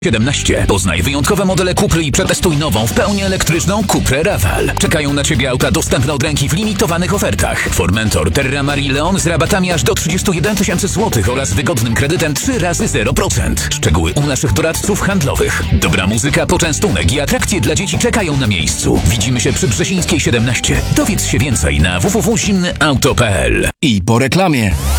17. Poznaj wyjątkowe modele Cupry i przetestuj nową, w pełni elektryczną Cuprę Raval. Czekają na Ciebie auta dostępne od ręki w limitowanych ofertach. Formentor, Terra Marie Leon z rabatami aż do 31 000 złotych oraz wygodnym kredytem 3 razy 0%. Szczegóły u naszych doradców handlowych. Dobra muzyka, poczęstunek i atrakcje dla dzieci czekają na miejscu. Widzimy się przy Brzesińskiej 17. Dowiedz się więcej na www.zimnyauto.pl. I po reklamie.